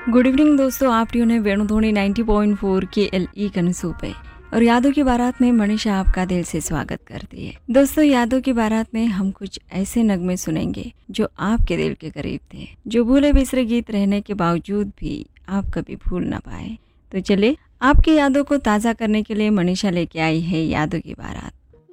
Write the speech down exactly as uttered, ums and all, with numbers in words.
Good evening दोस्तों, आप tune है वेणुध्वनि नब्बे पॉइंट चार के एल ई कनसू पे और यादों की बारात में मनीषा आपका दिल से स्वागत करती है। दोस्तों, यादों की बारात में हम कुछ ऐसे नगमे सुनेंगे जो आपके दिल के करीब थे, जो भूले बिसरे गीत रहने के बावजूद भी आप कभी भूल ना पाए। तो चलिए, आपकी यादों को ताज़ा करने के लिए मनीषा लेके आई है यादों की बारात।